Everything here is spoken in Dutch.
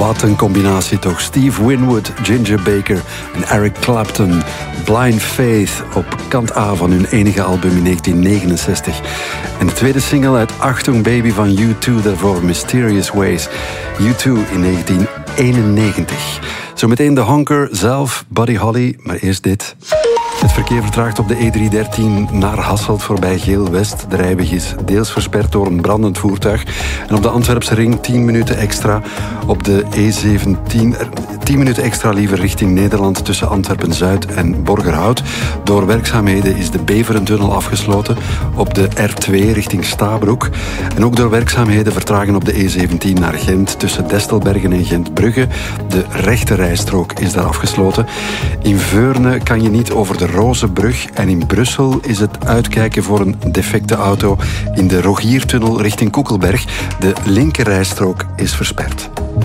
Wat een combinatie toch. Steve Winwood, Ginger Baker en Eric Clapton. Blind Faith op kant A van hun enige album in 1969. En de tweede single uit Achtung Baby van U2, daarvoor Mysterious Ways. U2 in 1991. Zometeen de honker zelf, Buddy Holly, maar eerst dit. Het verkeer vertraagt op de E313 naar Hasselt voorbij Geel-West. De rijweg is deels versperd door een brandend voertuig. En op de Antwerpse ring 10 minuten extra. Op de E17 10 minuten extra liever richting Nederland tussen Antwerpen-Zuid en Borgerhout. Door werkzaamheden is de Beverentunnel afgesloten op de R2 richting Stabroek. En ook door werkzaamheden vertragen op de E17 naar Gent tussen Destelbergen en Gentbrugge. De rechte rijstrook is daar afgesloten. In Veurne kan je niet over de Rozenbrug en in Brussel is het uitkijken voor een defecte auto in de Rogiertunnel richting Koekelberg. De linkerrijstrook is versperd.